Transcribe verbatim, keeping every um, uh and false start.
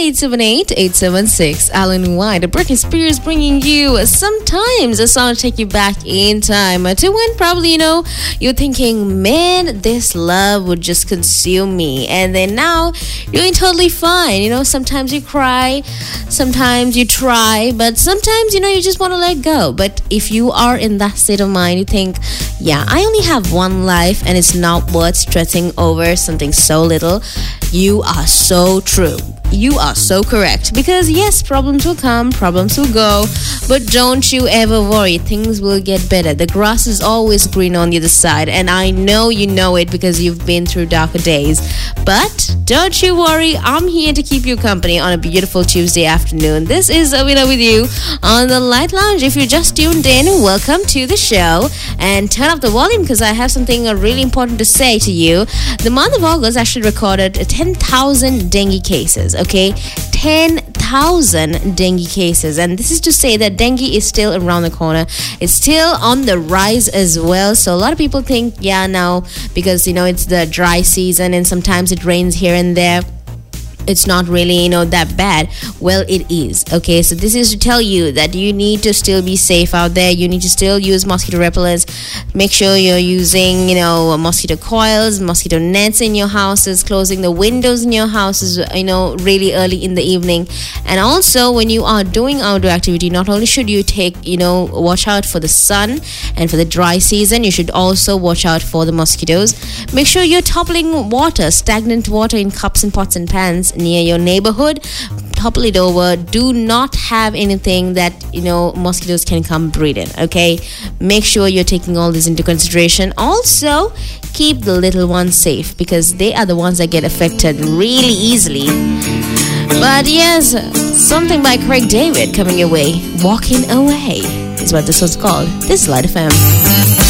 eight seven eight, eight seven six. Alan White, Britney Spears bringing you sometimes a song to take you back in time to when probably, you know, you're thinking, man, this love would just consume me. And then now you're doing totally fine. You know, sometimes you cry, sometimes you try, but sometimes, you know, you just want to let go. But if you are in that state of mind, you think, yeah, I only have one life and it's not worth stressing over something so little. You are so true. You are so correct. Because yes, problems will come, problems will go, but don't you ever worry. Things will get better. The grass is always green on the other side, and I know you know it because you've been through darker days. But don't you worry. I'm here to keep you company on a beautiful Tuesday afternoon. This is Avila with you on the Light Lounge. If you just tuned in, welcome to the show, and turn up the volume because I have something really important to say to you. The month of August actually recorded ten thousand dengue cases. Okay, ten thousand dengue cases, and this is to say that dengue is still around the corner. It's still on the rise as well. So a lot of people think, yeah, now because you know it's the dry season and sometimes it rains here and there, it's not really, you know, that bad. Well, it is. Okay, so this is to tell you that you need to still be safe out there. You need to still use mosquito repellents. Make sure you're using, you know, mosquito coils, mosquito nets in your houses, closing the windows in your houses, you know, really early in the evening. And also, when you are doing outdoor activity, not only should you take, you know, watch out for the sun and for the dry season, you should also watch out for the mosquitoes. Make sure you're toppling water, stagnant water in cups and pots and pans near your neighborhood. Topple it over. Do not have anything that, you know, mosquitoes can come breed in. Okay, make sure you're taking all this into consideration. Also, keep the little ones safe because they are the ones that get affected really easily. But yes, something by Craig David coming your way. Walking Away is what this one's called. This is Light F M.